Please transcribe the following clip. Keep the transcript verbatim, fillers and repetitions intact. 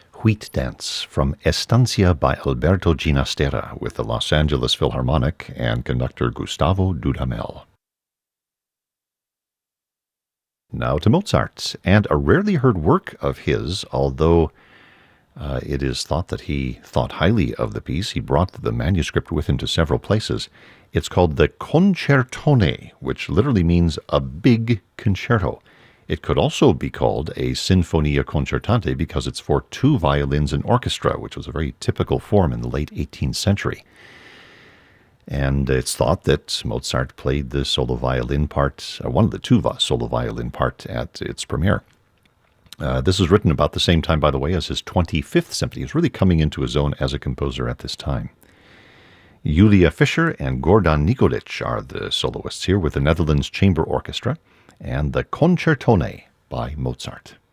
Wheat Dance from Estancia by Alberto Ginastera with the Los Angeles Philharmonic and conductor Gustavo Dudamel. Now to Mozart, and a rarely heard work of his, although uh, it is thought that he thought highly of the piece. He brought the manuscript with him to several places. It's called the Concertone, which literally means a big concerto. It could also be called a Sinfonia Concertante because it's for two violins and orchestra, which was a very typical form in the late eighteenth century. And it's thought that Mozart played the solo violin part, uh, one of the two solo violin part at its premiere. Uh, this was written about the same time, by the way, as his twenty-fifth symphony. He's really coming into his own as a composer at this time. Julia Fischer and Gordan Nikolic are the soloists here with the Netherlands Chamber Orchestra and the Concertone by Mozart.